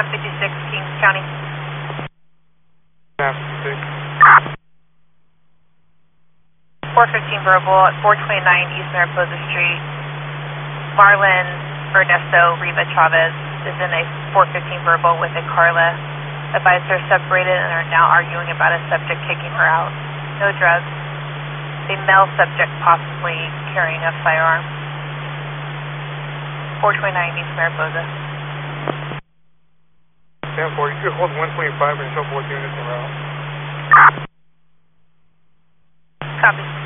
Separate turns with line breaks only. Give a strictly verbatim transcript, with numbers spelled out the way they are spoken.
Cam fifty-six, Kings County.
Cam fifty-six.
four fifteen verbal at four twenty-nine East Mariposa Street. Marlon Ernesto Riva Chavez is in a four fifteen verbal with a Carla. Advised they're separated and are now arguing about a subject kicking her out. No drugs. A male subject possibly carrying a firearm. four twenty-nine East Mariposa.
ten four, you could hold one twenty-five and show both units around.
Copy.